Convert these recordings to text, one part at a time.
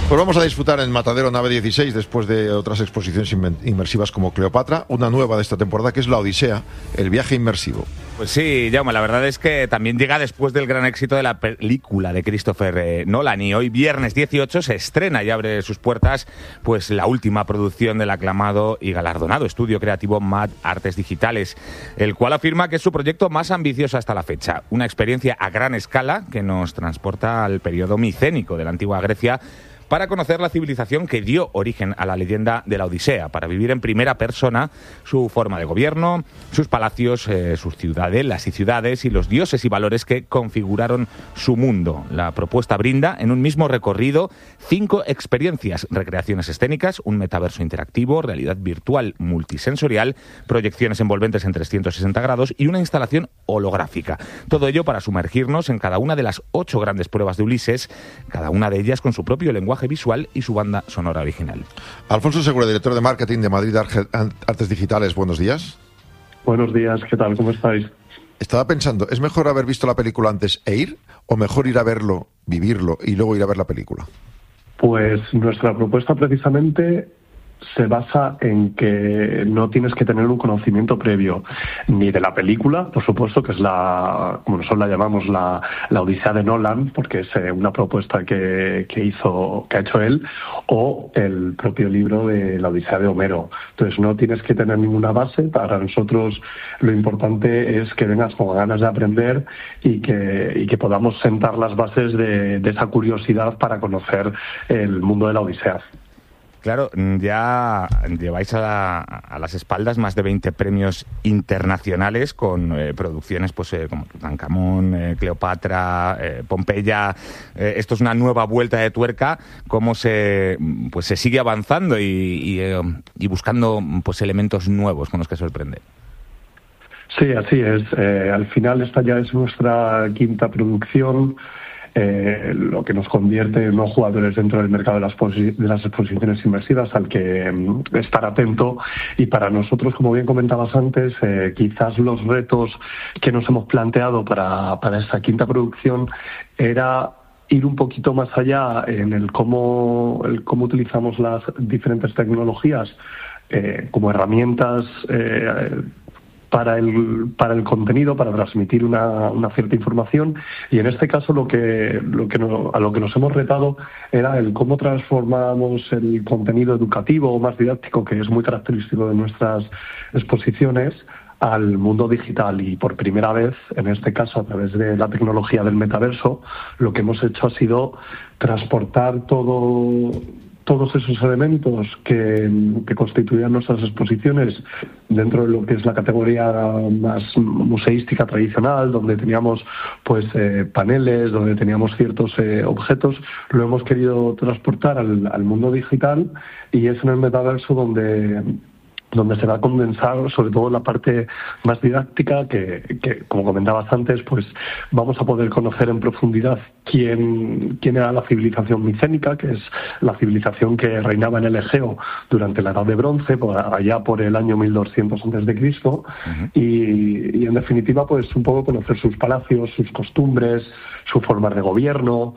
Pues vamos a disfrutar en Matadero Nave 16 después de otras exposiciones inmersivas como Cleopatra, una nueva de esta temporada que es La Odisea, el viaje inmersivo. Pues sí, Jaume, la verdad es que también llega después del gran éxito de la película de Christopher Nolan, y hoy viernes 18 se estrena y abre sus puertas pues la última producción del aclamado y galardonado estudio creativo MAD Artes Digitales, el cual afirma que es su proyecto más ambicioso hasta la fecha, una experiencia a gran escala que nos transporta al periodo micénico de la antigua Grecia, para conocer la civilización que dio origen a la leyenda de la Odisea, para vivir en primera persona su forma de gobierno, sus palacios, sus ciudadelas y ciudades y los dioses y valores que configuraron su mundo. La propuesta brinda en un mismo recorrido 5 experiencias: recreaciones escénicas, un metaverso interactivo, realidad virtual multisensorial, proyecciones envolventes en 360 grados y una instalación holográfica. Todo ello para sumergirnos en cada una de las 8 grandes pruebas de Ulises, cada una de ellas con su propio lenguaje visual y su banda sonora original. Alfonso Segura, director de marketing de Madrid Artes Digitales, buenos días. Buenos días, ¿qué tal? ¿Cómo estáis? Estaba pensando, ¿es mejor haber visto la película antes e ir, o mejor ir a verlo, vivirlo y luego ir a ver la película? Pues nuestra propuesta precisamente se basa en que no tienes que tener un conocimiento previo ni de la película, por supuesto, que es como nosotros la llamamos la Odisea de Nolan, porque es una propuesta que ha hecho él, o el propio libro de la Odisea de Homero. Entonces no tienes que tener ninguna base. Para nosotros lo importante es que vengas con ganas de aprender y que podamos sentar las bases de esa curiosidad para conocer el mundo de la Odisea. Claro, ya lleváis a las espaldas más de 20 premios internacionales con producciones pues como Tutankamón, Cleopatra, Pompeya. Esto es una nueva vuelta de tuerca, cómo se sigue avanzando y buscando pues elementos nuevos con los que sorprender. Sí, así es. Al final esta ya es nuestra 5ª producción. Lo que nos convierte en unos jugadores dentro del mercado de las exposiciones inmersivas al que estar atento. Y para nosotros, como bien comentabas antes, quizás los retos que nos hemos planteado para esta 5ª producción era ir un poquito más allá en el cómo utilizamos las diferentes tecnologías como herramientas para el contenido, para transmitir una cierta información, y en este caso a lo que nos hemos retado era el cómo transformamos el contenido educativo o más didáctico, que es muy característico de nuestras exposiciones, al mundo digital. Y por primera vez, en este caso a través de la tecnología del metaverso, lo que hemos hecho ha sido transportar todos esos elementos que constituían nuestras exposiciones dentro de lo que es la categoría más museística tradicional, donde teníamos pues paneles, donde teníamos ciertos objetos. Lo hemos querido transportar al mundo digital, y es en el metaverso donde se va a condensar sobre todo la parte más didáctica, que como comentabas antes, pues vamos a poder conocer en profundidad quién era la civilización micénica, que es la civilización que reinaba en el Egeo durante la Edad de Bronce, allá por el año 1200 a.C., y en definitiva pues un poco conocer sus palacios, sus costumbres, su forma de gobierno,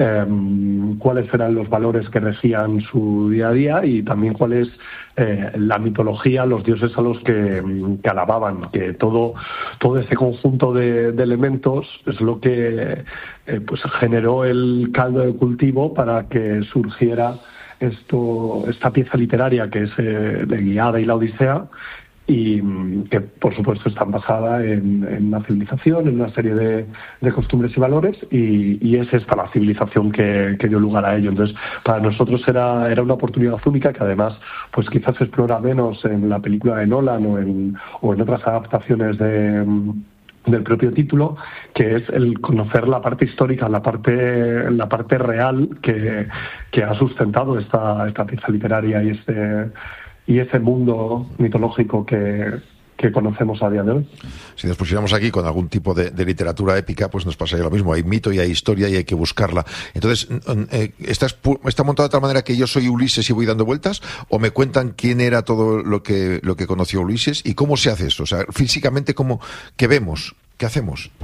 cuáles eran los valores que regían su día a día, y también cuál es la mitología, los dioses a los que alababan. Que todo ese conjunto de elementos es lo que pues generó el caldo de cultivo para que surgiera esta pieza literaria que es la Ilíada y la Odisea, y que por supuesto está basada en una civilización, en una serie de costumbres y valores, y es esta la civilización que dio lugar a ello. Entonces, para nosotros era una oportunidad única, que además pues quizás se explora menos en la película de Nolan o en otras adaptaciones del propio título, que es el conocer la parte histórica, la parte real que ha sustentado esta pieza literaria y ese mundo mitológico que conocemos a día de hoy. Si nos pusiéramos aquí con algún tipo de literatura épica, pues nos pasaría lo mismo. Hay mito y hay historia y hay que buscarla. Entonces, ¿está montado de tal manera que yo soy Ulises y voy dando vueltas? ¿O me cuentan quién era todo lo que conoció Ulises? ¿Y cómo se hace esto? O sea, físicamente, ¿qué vemos? ¿Qué hacemos?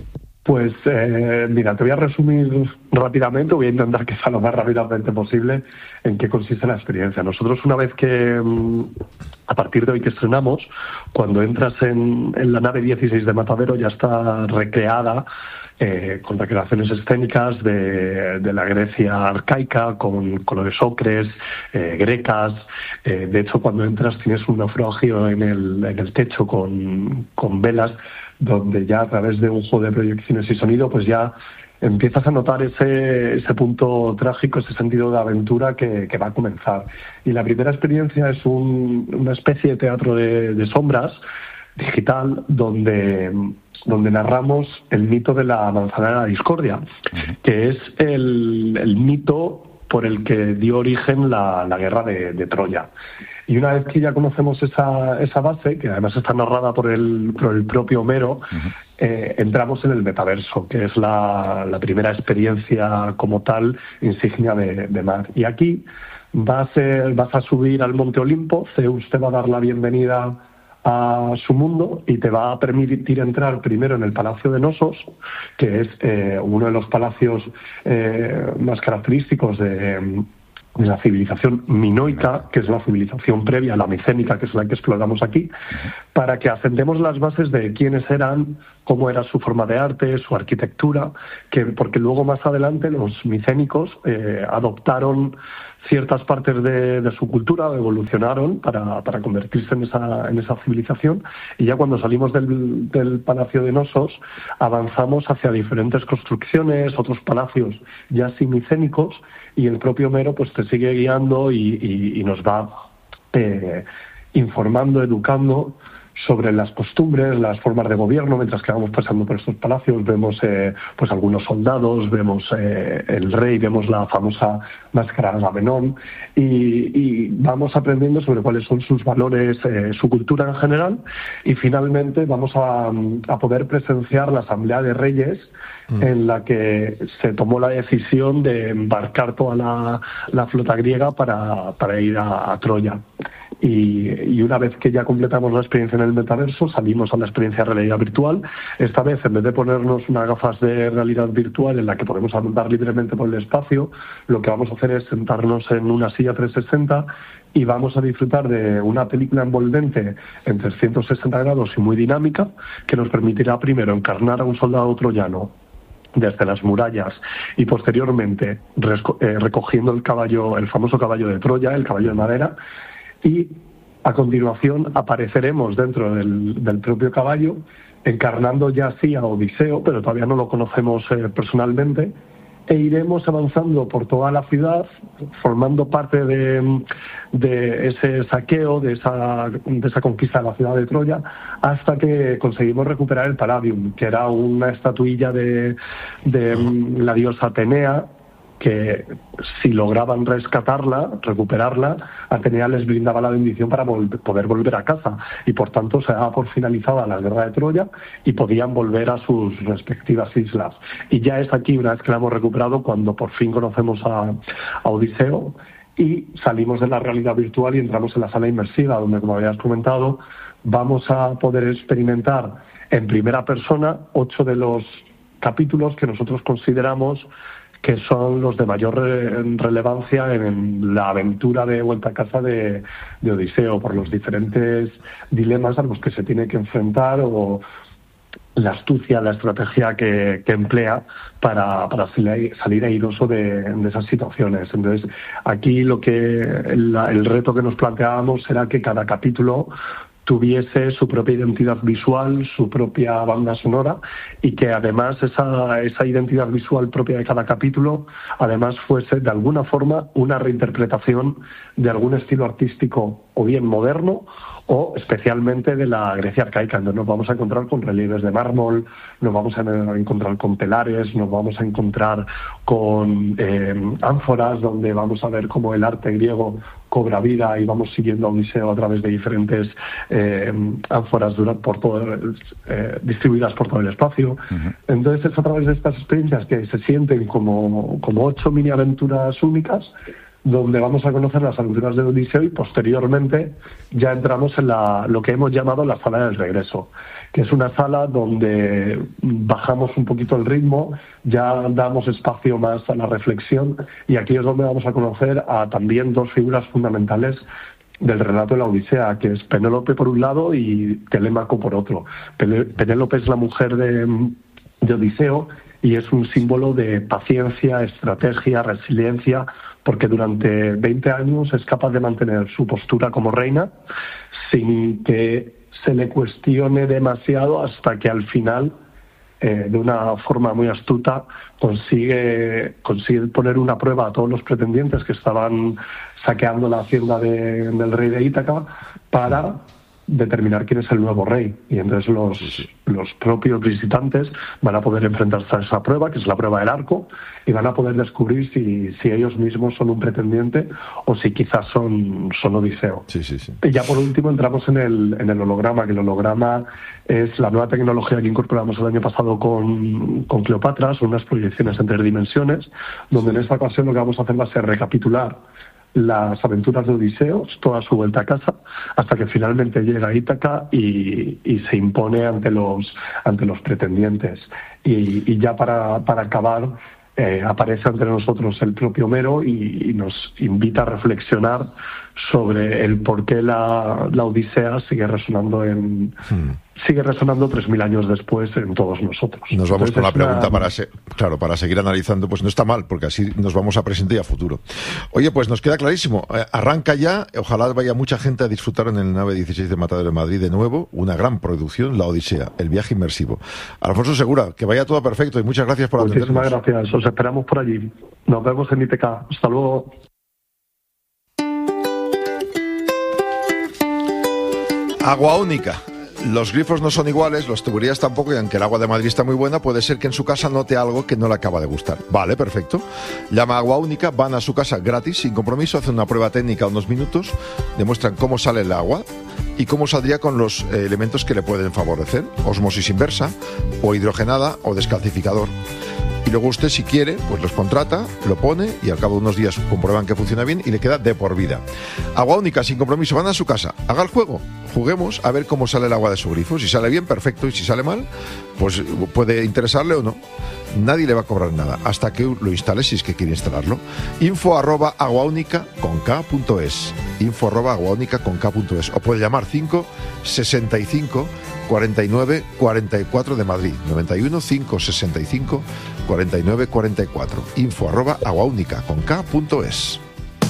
Pues mira, te voy a resumir rápidamente, voy a intentar que sea lo más rápidamente posible en qué consiste la experiencia. Nosotros una vez que, a partir de hoy que estrenamos, cuando entras en la nave 16 de Matadero ya está recreada con recreaciones escénicas de la Grecia arcaica, con colores ocres, grecas. De hecho, cuando entras tienes un naufragio en el techo con velas, donde ya a través de un juego de proyecciones y sonido, pues ya empiezas a notar ese punto trágico, ese sentido de aventura que va a comenzar. Y la primera experiencia es una especie de teatro de sombras digital donde narramos el mito de la manzana de la discordia, que es el mito por el que dio origen la guerra de Troya. Y una vez que ya conocemos esa base, que además está narrada por el propio Homero, entramos en el metaverso, que es la primera experiencia como tal, insignia de Mar. Y aquí vas a subir al Monte Olimpo, Zeus te va a dar la bienvenida a su mundo y te va a permitir entrar primero en el Palacio de Nosos, que es uno de los palacios más característicos de la civilización minoica, que es la civilización previa a la micénica, que es la que exploramos aquí, para que asentemos las bases de quiénes eran, cómo era su forma de arte, su arquitectura, porque luego más adelante los micénicos adoptaron ciertas partes de su cultura, evolucionaron para convertirse en esa civilización, y ya cuando salimos del Palacio de Nosos avanzamos hacia diferentes construcciones, otros palacios ya sin micénicos, y el propio Homero pues te sigue guiando y nos va informando, educando sobre las costumbres, las formas de gobierno. Mientras que vamos pasando por estos palacios vemos pues algunos soldados, vemos el rey, vemos la famosa máscara de Agamenón y vamos aprendiendo sobre cuáles son sus valores, su cultura en general, y finalmente vamos a poder presenciar la Asamblea de Reyes, en la que se tomó la decisión de embarcar toda la flota griega para ir a Troya. Y una vez que ya completamos la experiencia en el metaverso, salimos a la experiencia de realidad virtual. Esta vez, en vez de ponernos unas gafas de realidad virtual en la que podemos andar libremente por el espacio, lo que vamos a hacer es sentarnos en una silla 360 y vamos a disfrutar de una película envolvente en 360 grados y muy dinámica, que nos permitirá primero encarnar a un soldado troyano desde las murallas y posteriormente recogiendo el famoso caballo de Troya, el caballo de madera, y a continuación apareceremos dentro del propio caballo, encarnando ya así a Odiseo, pero todavía no lo conocemos personalmente, e iremos avanzando por toda la ciudad, formando parte de ese saqueo, de esa conquista de la ciudad de Troya, hasta que conseguimos recuperar el Palladium, que era una estatuilla de la diosa Atenea, que si lograban recuperarla, Atenea les brindaba la bendición para poder volver a casa, y por tanto se daba por finalizada la guerra de Troya y podían volver a sus respectivas islas. Y ya es aquí, una vez que la hemos recuperado, cuando por fin conocemos a Odiseo y salimos de la realidad virtual y entramos en la sala inmersiva, donde, como habías comentado, vamos a poder experimentar en primera persona 8 de los capítulos que nosotros consideramos que son los de mayor relevancia en la aventura de vuelta a casa de Odiseo, por los diferentes dilemas a los que se tiene que enfrentar, o la astucia, la estrategia que emplea para salir airoso de esas situaciones. Entonces, aquí el reto que nos planteábamos era que cada capítulo tuviese su propia identidad visual, su propia banda sonora, y que además esa identidad visual propia de cada capítulo además fuese de alguna forma una reinterpretación de algún estilo artístico, o bien moderno o especialmente de la Grecia arcaica. Entonces nos vamos a encontrar con relieves de mármol, nos vamos a encontrar con telares, nos vamos a encontrar con ánforas, donde vamos a ver cómo el arte griego cobra vida y vamos siguiendo a Odiseo a través de diferentes ánforas distribuidas por todo el espacio. Uh-huh. Entonces es a través de estas experiencias que se sienten como 8 mini aventuras únicas donde vamos a conocer las aventuras de Odiseo y posteriormente ya entramos en lo que hemos llamado la sala del regreso, que es una sala donde bajamos un poquito el ritmo, ya damos espacio más a la reflexión y aquí es donde vamos a conocer a también dos figuras fundamentales del relato de la Odisea, que es Penélope por un lado y Telémaco por otro. Penélope es la mujer de Odiseo y es un símbolo de paciencia, estrategia, resiliencia, porque durante 20 años es capaz de mantener su postura como reina sin que se le cuestione demasiado hasta que al final, de una forma muy astuta, consigue poner una prueba a todos los pretendientes que estaban saqueando la hacienda del rey de Ítaca para determinar quién es el nuevo rey. Y entonces los propios visitantes van a poder enfrentarse a esa prueba, que es la prueba del arco, y van a poder descubrir si ellos mismos son un pretendiente o si quizás son Odiseo. Sí. Y ya por último entramos en el holograma, que el holograma es la nueva tecnología que incorporamos el año pasado con Cleopatra. Son unas proyecciones en 3 dimensiones, donde en esta ocasión lo que vamos a hacer va a ser recapitular las aventuras de Odiseo, toda su vuelta a casa, hasta que finalmente llega a Ítaca y se impone ante los pretendientes. Y ya para acabar, aparece ante nosotros el propio Homero y nos invita a reflexionar sobre el por qué la Odisea sigue resonando 3.000 años después en todos nosotros. Nos vamos con la pregunta para seguir analizando, pues no está mal, porque así nos vamos a presente y a futuro. Oye, pues nos queda clarísimo. Arranca ya, ojalá vaya mucha gente a disfrutar en el nave 16 de Matadero de Madrid de nuevo, una gran producción, La Odisea, el viaje inmersivo. Alfonso Segura, que vaya todo perfecto y muchas gracias por atendernos. Muchísimas gracias, os esperamos por allí. Nos vemos en ITK. Hasta luego. Agua única. Los grifos no son iguales, las tuberías tampoco, y aunque el agua de Madrid está muy buena, puede ser que en su casa note algo que no le acaba de gustar. Vale, perfecto. Llama a Agua Única, van a su casa gratis, sin compromiso, hacen una prueba técnica unos minutos, demuestran cómo sale el agua y cómo saldría con los elementos que le pueden favorecer, osmosis inversa, o hidrogenada, o descalcificador. Y luego usted, si quiere, pues los contrata, lo pone y al cabo de unos días comprueban que funciona bien y le queda de por vida. Agua única, sin compromiso, van a su casa, haga el juego, juguemos a ver cómo sale el agua de su grifo. Si sale bien, perfecto, y si sale mal, pues puede interesarle o no. Nadie le va a cobrar nada hasta que lo instale, si es que quiere instalarlo. info@aguaúnica.es, info@aguaúnica.es, o puede llamar 565 49 44 de Madrid, 91 565 49 44, info@aguaúnica.es.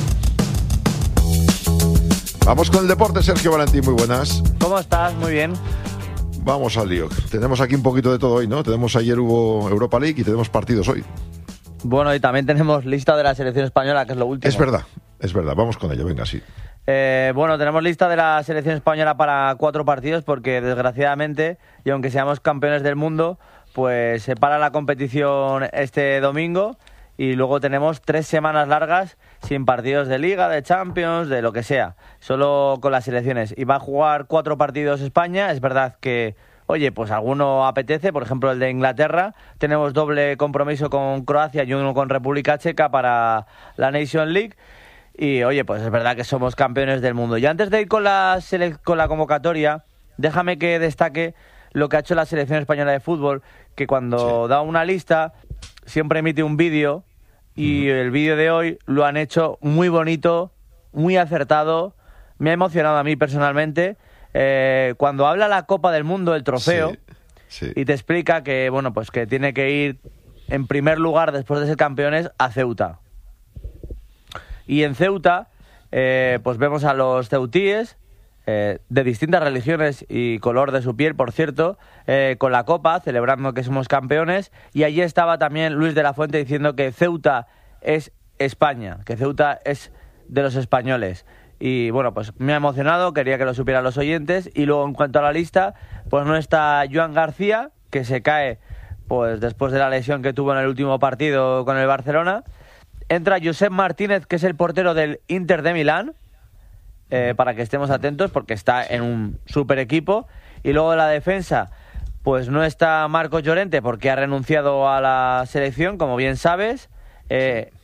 Vamos con el deporte, Sergio Valentín, muy buenas. ¿Cómo estás? Muy bien. Vamos al lío. Tenemos aquí un poquito de todo hoy, ¿no? Ayer hubo Europa League y tenemos partidos hoy. Bueno, y también tenemos lista de la selección española, que es lo último. Es verdad. Vamos con ello, venga, sí. Bueno, tenemos lista de la selección española para 4 partidos porque, desgraciadamente, y aunque seamos campeones del mundo, pues se para la competición este domingo y luego tenemos 3 semanas largas sin partidos de Liga, de Champions, de lo que sea, solo con las selecciones. Y va a jugar 4 partidos España. Es verdad que, oye, pues alguno apetece, por ejemplo el de Inglaterra. Tenemos doble compromiso con Croacia y uno con República Checa para la Nation League. Y, oye, pues es verdad que somos campeones del mundo. Y antes de ir con la convocatoria, déjame que destaque lo que ha hecho la selección española de fútbol, que cuando da una lista siempre emite un vídeo, y el vídeo de hoy lo han hecho muy bonito, muy acertado. Me ha emocionado a mí personalmente. Cuando habla la Copa del Mundo, el trofeo, y te explica que, bueno, pues que tiene que ir en primer lugar, después de ser campeones, a Ceuta. Y en Ceuta, pues vemos a los ceutíes, de distintas religiones y color de su piel, por cierto, con la copa, celebrando que somos campeones. Y allí estaba también Luis de la Fuente diciendo que Ceuta es España, que Ceuta es de los españoles. Y bueno, pues me ha emocionado, quería que lo supieran los oyentes. Y luego, en cuanto a la lista, pues no está Joan García, que se cae pues después de la lesión que tuvo en el último partido con el Barcelona. Entra Josep Martínez, que es el portero del Inter de Milán, para que estemos atentos, porque está en un super equipo. Y luego en la defensa, pues no está Marcos Llorente, porque ha renunciado a la selección, como bien sabes.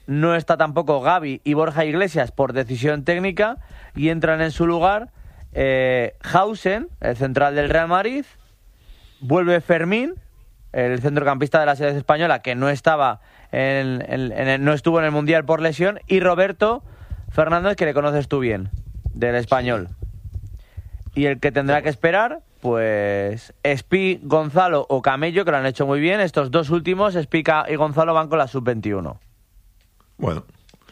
no está tampoco Gavi y Borja Iglesias por decisión técnica, y entran en su lugar Hausen, el central del Real Madrid, vuelve Fermín, el centrocampista de la selección española, que no estaba no estuvo en el Mundial por lesión, y Roberto Fernández, que le conoces tú bien, del Español. Y el que tendrá que esperar, pues Espi, Gonzalo o Camello, que lo han hecho muy bien. Estos dos últimos, Espi y Gonzalo, van con la sub-21. Bueno.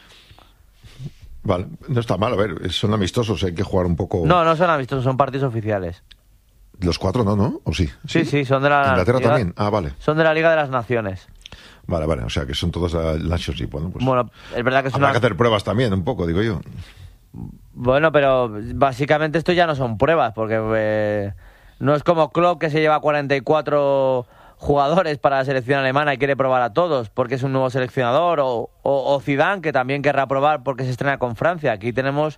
Vale, no está mal, a ver, son amistosos, hay que jugar un poco... No son amistosos, son partidos oficiales. Los 4 no, ¿o sí? Sí, son de la... Inglaterra también, vale. Son de la Liga de las Naciones. Vale, o sea que son todos la Nations League. Bueno, pues es verdad que es habrá que hacer pruebas también, un poco, digo yo. Bueno, pero básicamente esto ya no son pruebas, porque no es como Klopp, que se lleva 44 jugadores para la selección alemana y quiere probar a todos porque es un nuevo seleccionador, o Zidane, que también querrá probar porque se estrena con Francia. Aquí tenemos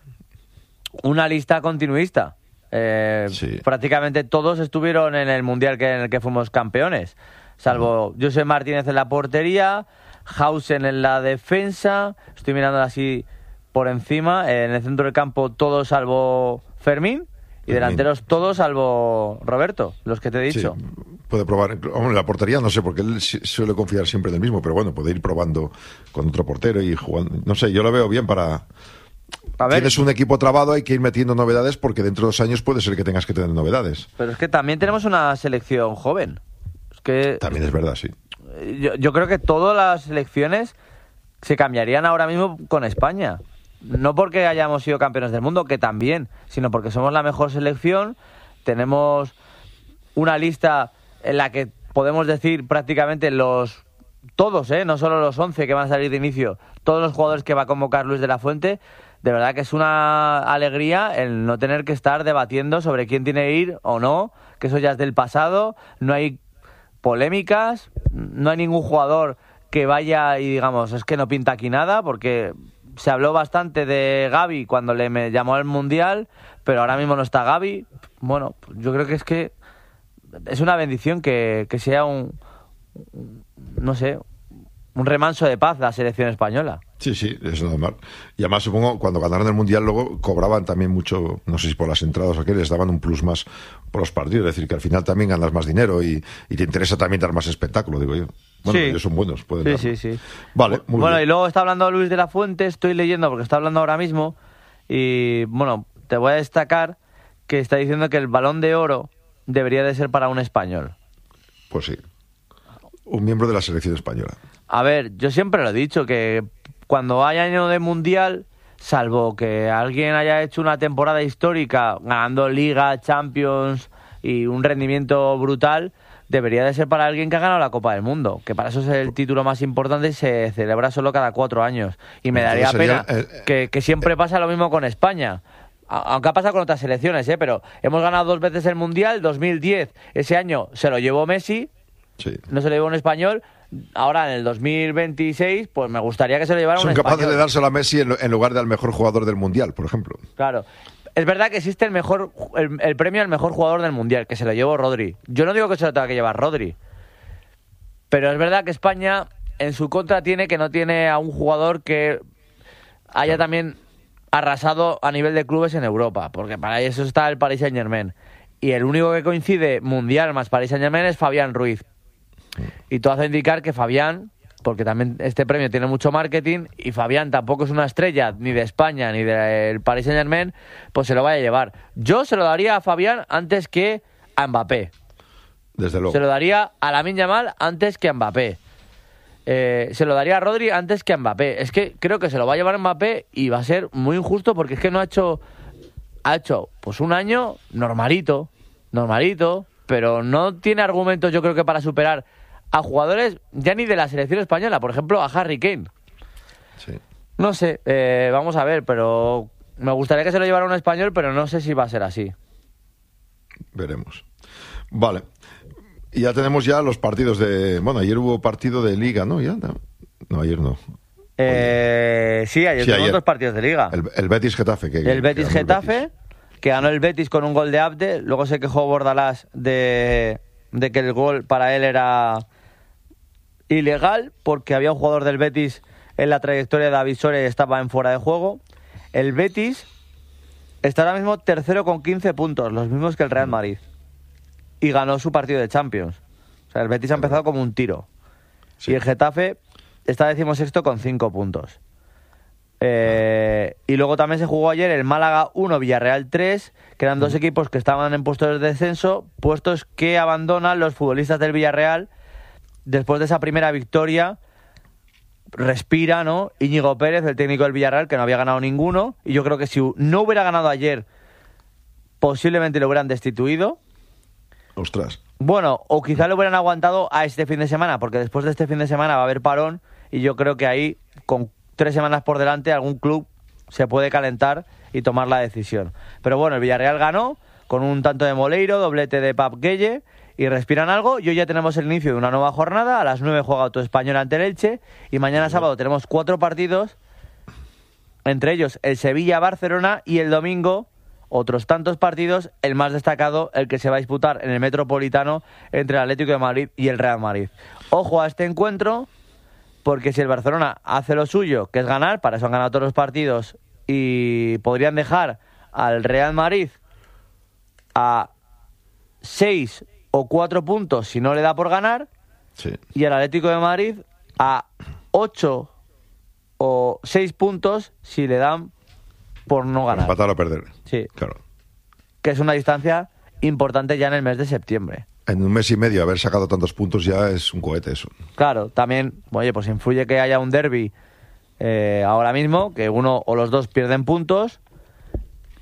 una lista continuista. Sí. Prácticamente todos estuvieron en el Mundial en el que fuimos campeones, salvo José Martínez en la portería, Hausen en la defensa, estoy mirando así por encima, en el centro del campo todos salvo Fermín, y delanteros todos salvo Roberto, los que te he dicho. Sí, puede probar. Hombre, la portería no sé, porque él suele confiar siempre en el mismo, pero bueno, puede ir probando con otro portero y jugando. No sé, yo lo veo bien para... A ver, tienes un equipo trabado, hay que ir metiendo novedades, porque dentro de 2 años puede ser que tengas que tener novedades. Pero es que también tenemos una selección joven. Es que también es verdad, sí. Yo creo que todas las selecciones se cambiarían ahora mismo con España. No porque hayamos sido campeones del mundo, que también, sino porque somos la mejor selección. Tenemos una lista en la que podemos decir prácticamente todos, no solo los 11 que van a salir de inicio, todos los jugadores que va a convocar Luis de la Fuente. De verdad que es una alegría el no tener que estar debatiendo sobre quién tiene que ir o no, que eso ya es del pasado. No hay polémicas, no hay ningún jugador que vaya y digamos, es que no pinta aquí nada, porque se habló bastante de Gavi cuando me llamó al Mundial, pero ahora mismo no está Gavi. Bueno, yo creo que es una bendición que sea no sé, un remanso de paz la selección española. Sí, es normal. Y además, supongo, cuando ganaron el Mundial, luego cobraban también mucho, no sé si por las entradas o qué, les daban un plus más por los partidos. Es decir, que al final también ganas más dinero y te interesa también dar más espectáculo, digo yo. Bueno, sí. Ellos son buenos, pueden darlo. Sí. Vale, muy bien. Y luego está hablando Luis de la Fuente, estoy leyendo porque está hablando ahora mismo, y bueno, te voy a destacar que está diciendo que el Balón de Oro debería de ser para un español. Pues sí, un miembro de la selección española. A ver, yo siempre lo he dicho, que cuando hay año de Mundial, salvo que alguien haya hecho una temporada histórica ganando Liga, Champions y un rendimiento brutal, debería de ser para alguien que ha ganado la Copa del Mundo, que para eso es el título más importante y se celebra solo cada 4 años. Y me daría pena que siempre pasa lo mismo con España. Aunque ha pasado con otras selecciones, pero hemos ganado 2 veces el Mundial. 2010, ese año se lo llevó Messi, sí. No se lo llevó un español. Ahora, en el 2026, pues me gustaría que se lo llevara un español. Son capaces de dárselo a Messi en lugar del mejor jugador del Mundial, por ejemplo. Claro. Es verdad que existe el premio al mejor jugador del Mundial, que se lo llevó Rodri. Yo no digo que se lo tenga que llevar Rodri, pero es verdad que España en su contra tiene que no tiene a un jugador que haya también arrasado a nivel de clubes en Europa, porque para eso está el Paris Saint-Germain. Y el único que coincide Mundial más Paris Saint-Germain es Fabián Ruiz. Y todo hace indicar que Fabián, porque también este premio tiene mucho marketing, y Fabián tampoco es una estrella ni de España ni del Paris Saint-Germain, pues se lo vaya a llevar. Yo se lo daría a Fabián antes que a Mbappé. Desde luego. Se lo daría a Lamine Yamal antes que a Mbappé. Se lo daría a Rodri antes que a Mbappé. Es que creo que se lo va a llevar Mbappé y va a ser muy injusto, porque es que no ha hecho pues un año normalito, pero no tiene argumentos, yo creo, que para superar a jugadores ya ni de la selección española, por ejemplo a Harry Kane. Sí. No sé, vamos a ver, pero me gustaría que se lo llevara un español, pero no sé si va a ser así. Veremos. Vale. Y ya tenemos ya los partidos de... Bueno, ayer hubo partido de Liga, ¿no? ¿Ya? No, ayer no. Sí, ayer tenemos 2 partidos de Liga. El Betis-Getafe. El Betis-Getafe, que ganó el Betis con un gol de Abde. Luego se quejó Bordalás de que el gol para él era ilegal, porque había un jugador del Betis en la trayectoria de David Soria y estaba en fuera de juego. El Betis está ahora mismo tercero con 15 puntos, los mismos que el Real Madrid. Y ganó su partido de Champions. O sea, el Betis ha empezado como un tiro. Sí. Y el Getafe está 16º con 5 puntos. Y luego también se jugó ayer el Málaga 1, Villarreal 3, que eran dos equipos que estaban en puestos de descenso, puestos que abandonan los futbolistas del Villarreal después de esa primera victoria. Respira, ¿no? Íñigo Pérez, el técnico del Villarreal, que no había ganado ninguno, y yo creo que si no hubiera ganado ayer, posiblemente lo hubieran destituido. Ostras. Bueno, o quizá lo hubieran aguantado a este fin de semana, porque después de este fin de semana va a haber parón, y yo creo que ahí, con 3 semanas por delante, algún club se puede calentar y tomar la decisión. Pero bueno, el Villarreal ganó con un tanto de Moleiro, doblete de Pap Gueye, y respiran algo. Y hoy ya tenemos el inicio de una nueva jornada. A las 9 juega Auto Español ante el Elche, y mañana sábado tenemos 4 partidos, entre ellos el Sevilla-Barcelona, y el domingo otros tantos partidos, el más destacado, el que se va a disputar en el Metropolitano entre el Atlético de Madrid y el Real Madrid. Ojo a este encuentro, porque si el Barcelona hace lo suyo, que es ganar, para eso han ganado todos los partidos, y podrían dejar al Real Madrid a 6 o 4 puntos si no le da por ganar, sí, y al Atlético de Madrid a 8 o 6 puntos si le dan por no ganar. Empatar o perder. Sí. Claro. Que es una distancia importante ya en el mes de septiembre. En un mes y medio haber sacado tantos puntos ya es un cohete eso. Claro, también, oye, pues influye que haya un derbi ahora mismo, que uno o los dos pierden puntos,